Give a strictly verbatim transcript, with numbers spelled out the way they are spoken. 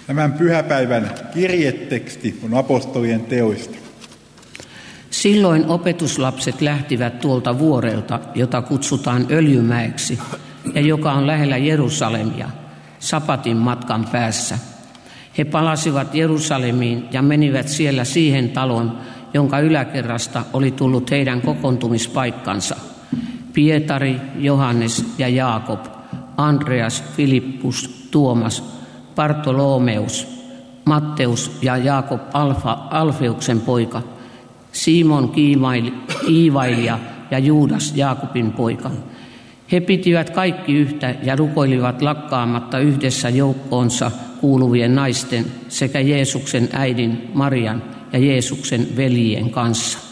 Tämän pyhäpäivän kirjeteksti on apostolien teoista. Silloin opetuslapset lähtivät tuolta vuorelta, jota kutsutaan Öljymäeksi, ja joka on lähellä Jerusalemia, sapatin matkan päässä. He palasivat Jerusalemiin ja menivät siellä siihen taloon, jonka yläkerrasta oli tullut heidän kokoontumispaikkansa. Pietari, Johannes ja Jaakob, Andreas, Filippus, Tuomas, Bartolomeus, Matteus ja Jaakob Alfa, Alfeuksen poika, Simon Iivailija ja Juudas Jaakobin poika. He pitivät kaikki yhtä ja rukoilivat lakkaamatta yhdessä joukkoonsa kuuluvien naisten sekä Jeesuksen äidin Marian ja Jeesuksen veljien kanssa.